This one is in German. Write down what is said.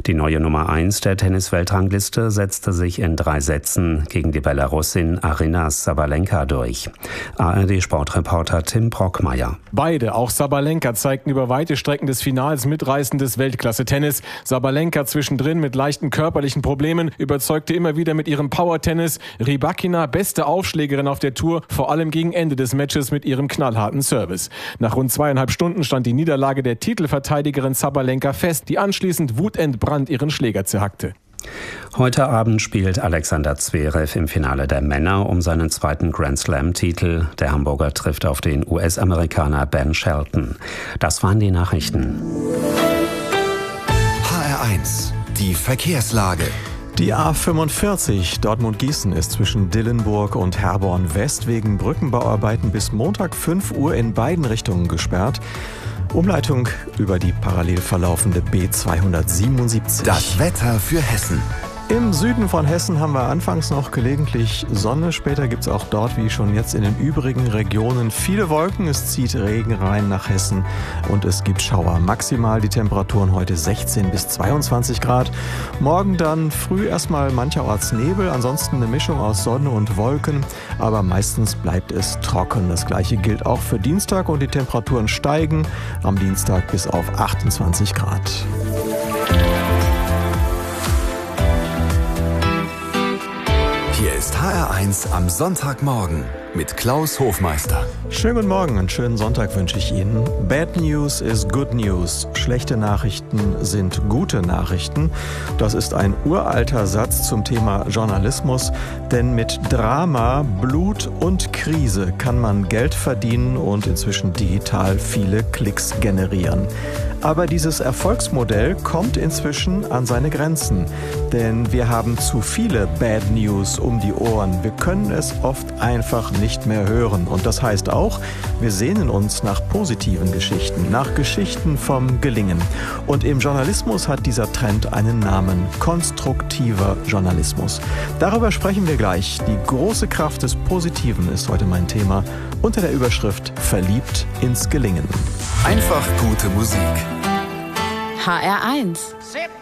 Die neue Nummer 1 der Tennis-Weltrangliste setzte sich in 3 Sätzen gegen die Belarusin Aryna Sabalenka durch. ARD-Sportreporter Tim Brockmeier. Beide, auch Sabalenka, zeigten über weite Strecken des Finals mitreißendes Weltklasse-Tennis. Sabalenka zwischendrin mit leichten körperlichen Problemen, überzeugte immer wieder mit ihrem Power-Tennis. Rybakina, beste Aufschlägerin auf der Tour, vor allem gegen Ende des Matches mit ihrem knallharten Service. Nach rund 2,5 Stunden stand die Niederlage der Titelverteidigerin Sabalenka fest, die anschließend wutentbrannt ihren Schläger zerhackte. Heute Abend spielt Alexander Zverev im Finale der Männer um seinen 2. Grand-Slam-Titel. Der Hamburger trifft auf den US-Amerikaner Ben Shelton. Das waren die Nachrichten. HR1, die Verkehrslage. Die A45 Dortmund-Gießen ist zwischen Dillenburg und Herborn West wegen Brückenbauarbeiten bis Montag 5 Uhr in beiden Richtungen gesperrt. Umleitung über die parallel verlaufende B277. Das Wetter für Hessen. Im Süden von Hessen haben wir anfangs noch gelegentlich Sonne. Später gibt es auch dort, wie schon jetzt in den übrigen Regionen, viele Wolken. Es zieht Regen rein nach Hessen und es gibt Schauer. Maximal die Temperaturen heute 16 bis 22 Grad. Morgen dann früh erstmal mancherorts Nebel, ansonsten eine Mischung aus Sonne und Wolken. Aber meistens bleibt es trocken. Das gleiche gilt auch für Dienstag und die Temperaturen steigen am Dienstag bis auf 28 Grad. Hier ist HR1 am Sonntagmorgen mit Klaus Hofmeister. Schönen guten Morgen, einen schönen Sonntag wünsche ich Ihnen. Bad News is good news. Schlechte Nachrichten sind gute Nachrichten. Das ist ein uralter Satz zum Thema Journalismus, denn mit Drama, Blut und Krise kann man Geld verdienen und inzwischen digital viele Klicks generieren. Aber dieses Erfolgsmodell kommt inzwischen an seine Grenzen, denn wir haben zu viele Bad News um die Ohren. Wir können es oft einfach nicht mehr hören. Und das heißt auch, wir sehnen uns nach positiven Geschichten, nach Geschichten vom Gelingen. Und im Journalismus hat dieser Trend einen Namen: konstruktiver Journalismus. Darüber sprechen wir gleich. Die große Kraft des Positiven ist heute mein Thema, unter der Überschrift Verliebt ins Gelingen. Einfach gute Musik. HR1